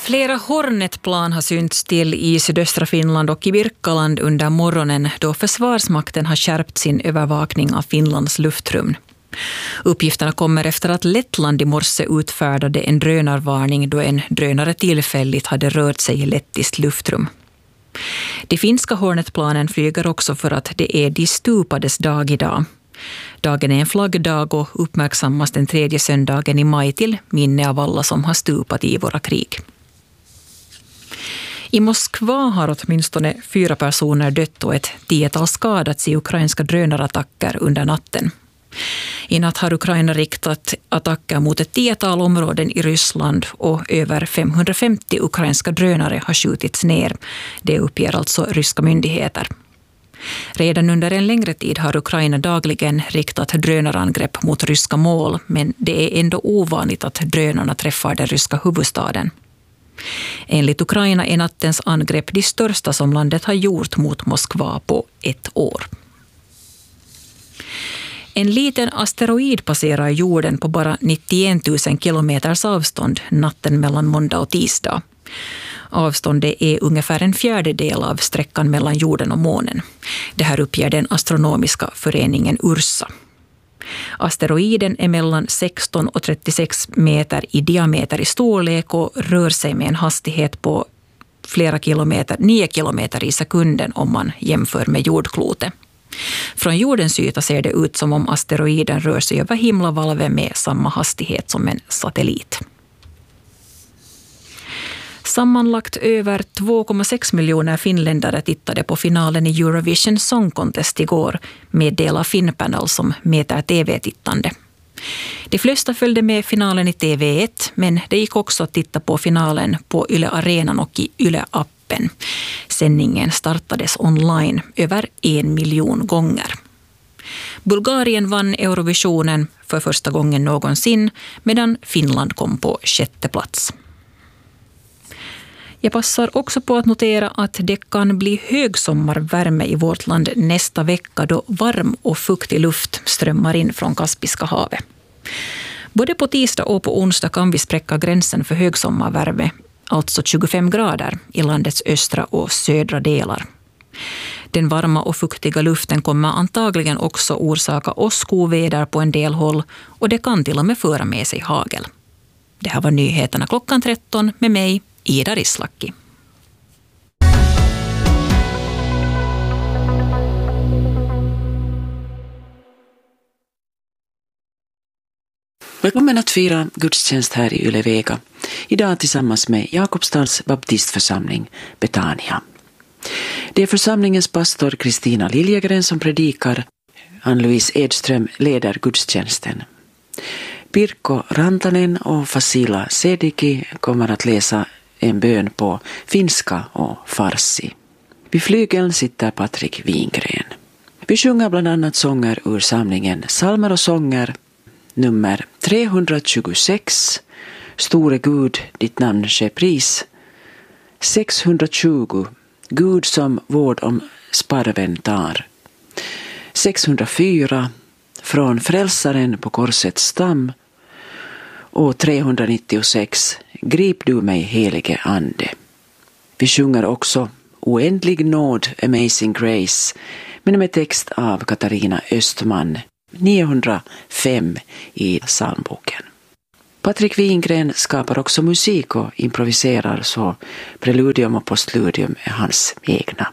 Flera Hornet-plan har synts till i sydöstra Finland och i Birkaland under morgonen då Försvarsmakten har skärpt sin övervakning av Finlands luftrum. Uppgifterna kommer efter att Lettland i morse utfärdade en drönarvarning då en drönare tillfälligt hade rört sig i lettiskt luftrum. De finska Hornet-planen flyger också för att det är de stupades dag idag. Dagen är en flaggdag och uppmärksammas den tredje söndagen i maj till minne av alla som har stupat i våra krig. I Moskva har åtminstone 4 personer dött och ett 10-tal skadats i ukrainska drönarattacker under natten. I natt har Ukraina riktat attacker mot ett 10-tal områden i Ryssland och över 550 ukrainska drönare har skjutits ner. Det uppger alltså ryska myndigheter. Redan under en längre tid har Ukraina dagligen riktat drönarangrepp mot ryska mål, men det är ändå ovanligt att drönarna träffar den ryska huvudstaden. Enligt Ukraina är nattens angrepp de största som landet har gjort mot Moskva på 1 år. En liten asteroid passerar jorden på bara 91 000 kilometers avstånd natten mellan måndag och tisdag. Avståndet är ungefär en fjärdedel av sträckan mellan jorden och månen. Det här uppger den astronomiska föreningen Ursa. Asteroiden är mellan 16 och 36 meter i diameter i storlek och rör sig med en hastighet på 9 kilometer i sekunden om man jämför med jordklotet. Från jordens yta ser det ut som om asteroiden rör sig över himlavalvet med samma hastighet som en satellit. Sammanlagt över 2,6 miljoner finländare tittade på finalen i Eurovision Song Contest igår, meddelar Finnpanel som mäter tv-tittande. De flesta följde med finalen i TV1, men det gick också att titta på finalen på Yle Arenan och i Yle-appen. Sändningen startades online över 1 miljon gånger. Bulgarien vann Eurovisionen för första gången någonsin, medan Finland kom på 6:e plats. Jag passar också på att notera att det kan bli högsommarvärme i vårt land nästa vecka då varm och fuktig luft strömmar in från Kaspiska havet. Både på tisdag och på onsdag kan vi spräcka gränsen för högsommarvärme, alltså 25 grader i landets östra och södra delar. Den varma och fuktiga luften kommer antagligen också orsaka åskoväder på en del håll och det kan till och med föra med sig hagel. Det här var nyheterna klockan 13 med mig, Ida Rislakki. Välkommen att fira gudstjänst här i Ylevega. Idag tillsammans med Jakobstads baptistförsamling Betania. Det är församlingens pastor Kristina Liljegren som predikar. Ann-Louise Edström leder gudstjänsten. Pirkko Rantanen och Fasila Sediki kommer att läsa en bön på finska och farsi. Vid flygeln sitter Patrik Wingren. Vi sjunger bland annat sånger ur samlingen Psalmer och sånger nummer 326, Store Gud, ditt namn ske pris, 620, Gud som vård om sparven tar, 604, Från frälsaren på korsets stam och 396, Grip du mig helige ande. Vi sjunger också Oändlig nåd, Amazing Grace, men med text av Katarina Östman, 905 i psalmboken. Patrik Wingren skapar också musik och improviserar, så preludium och postludium är hans egna.